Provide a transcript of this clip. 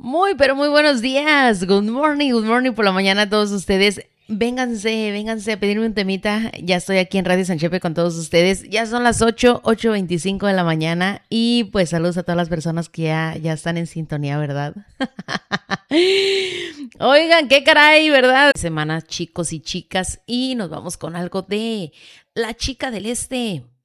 Pero muy buenos días. Good morning por la mañana a todos ustedes. Vénganse a pedirme un temita. Ya estoy aquí en Radio Sanchepe con todos ustedes. Ya son las 8:25 de la mañana. Y pues saludos a todas las personas que ya están en sintonía, ¿verdad? Oigan, qué caray, ¿verdad? Semana, chicos y chicas. Y nos vamos con algo de La Chica del Este.